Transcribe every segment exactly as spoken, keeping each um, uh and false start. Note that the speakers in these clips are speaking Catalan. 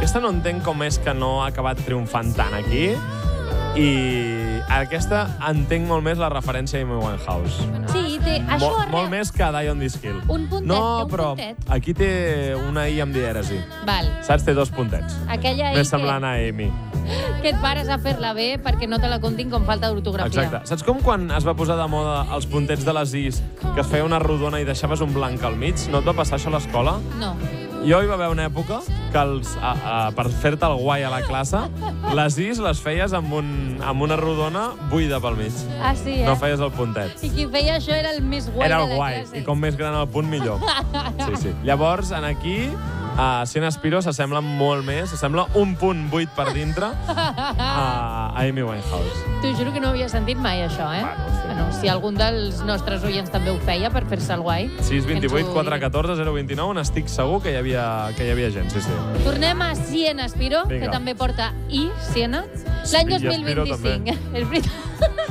aquesta no entenc com és que no ha acabat triomfant tant aquí. I aquesta entenc molt més la referència a Amy Winehouse. Sí, té... Això Mol, arreu... molt més que Die on This Hill. Un puntet, no, té un però puntet. aquí té una I amb dièresi. Val. Saps? Té dos puntets. Aquella I Més que, semblant a Amy. que et pares a fer-la bé perquè no te la contin com falta d'ortografia. Exacte. Saps com quan es va posar de moda els puntets de les Is, que es feia una rodona i deixaves un blanc al mig? No et va passar això a l'escola? No. Jo hi va haver una època que els, a, a, per fer-te el guai a la classe, les Is les feies amb, un, amb una rodona buida pel mig. Ah, sí, eh? No feies el puntet. I qui feia això era el més guai Era de el la guai, classe. i com més gran el punt, millor. Sí, sí. Llavors, en aquí, a Siena Spiro s'assembla molt més, s'assembla un punt buit per dintre a, a Amy Winehouse. T'ho juro que no havia sentit mai, això, eh? Bueno, sí. Bueno, si algun dels nostres oients també ho feia per fer-se el guai... sis vint vuit ens ho quatre diguin. catorze zero vint nou, n'estic segur que hi havia, que hi havia gent, sí, sí. Tornem a Siena Spiro, Vinga. que també porta I, Siena. L'any I dos mil Spiro, vint-i-cinc. És veritat.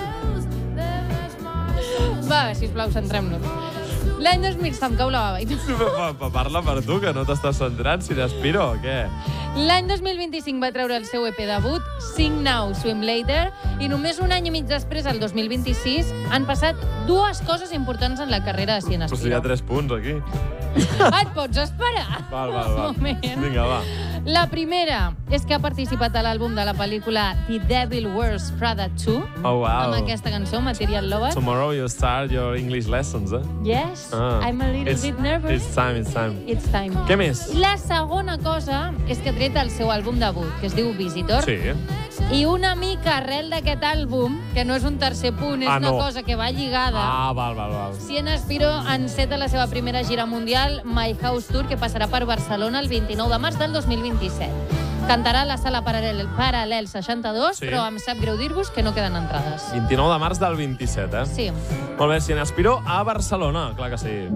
Va, sisplau, centrem-nos. L'any dos mil... Se'm cau la bava. Pa, parla per tu, que no t'estàs centrant, si n'aspiro o què? L'any dos mil vint-i-cinc va treure el seu E P debut, Sing Now, Swim Later, i només un any i mig després, el dos mil vint-i-sis, han passat dues coses importants en la carrera de Siena Però si hi ha Spiro. tres punts, aquí. Et pots esperar? Val, val, val. Un moment. Vinga, va. La primera és que ha participat a l'àlbum de la pel·lícula The Devil Wears Prada two, Oh, wow. amb aquesta cançó, Material Lover. Tomorrow you start your English lessons, eh? Yes, Ah. I'm a little It's- bit nervous. It's time, it's time. It's time. Què més? La segona cosa és que ha tret el seu àlbum debut, que es diu Visitor, Sí. i una mica arrel d'aquest àlbum, que no és un tercer punt, és Ah, una no. cosa que va lligada, Ah, val, val, val. Siena Spiro enceta la seva primera gira mundial, My House Tour, que passarà per Barcelona el vint-i-nou de març del dos mil vint-i-set. Cantarà a la sala Paral·lel, Paral·lel seixanta-dos, Sí. però em sap greu dir-vos que no queden entrades. vint-i-nou de març del vint-i-set, eh? Sí. Molt bé, si n'aspiro a Barcelona, clar que sí.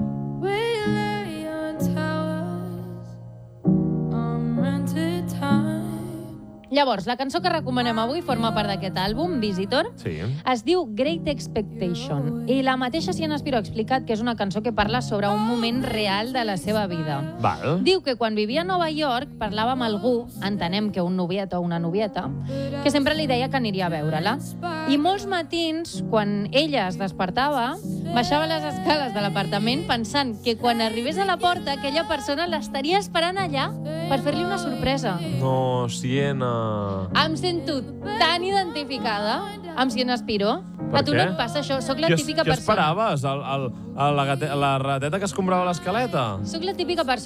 Llavors, la cançó que recomanem avui forma part d'aquest àlbum, Visitor. Sí. Es diu Great Expectation, i la mateixa Siena Spiro ha explicat que és una cançó que parla sobre un moment real de la seva vida. Val. Diu que quan vivia a Nova York parlava amb algú, entenem que un noviet o una novieta, que sempre li deia que aniria a veure-la. I molts matins, quan ella es despertava, baixava les escales de l'apartament pensant que quan arribés a la porta aquella persona l'estaria esperant allà per fer-li una sorpresa. No, Siena... Em sento tan identificada amb Siena Spiro. Per A tu què? no et passa això? Soc la Què, típica què persona. esperaves? El, el, el, la, gate, la rateta que escombrava l'escaleta? Soc la típica persona